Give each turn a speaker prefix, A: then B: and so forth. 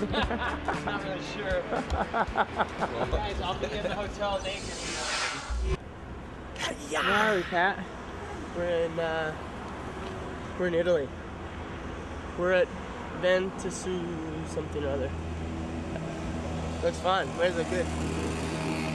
A: Not really sure. Guys, I'll be in the hotel naked.
B: Where are we, Pat?
C: We're in Italy. We're at Ventisu something or other. Looks fun. Where's it good?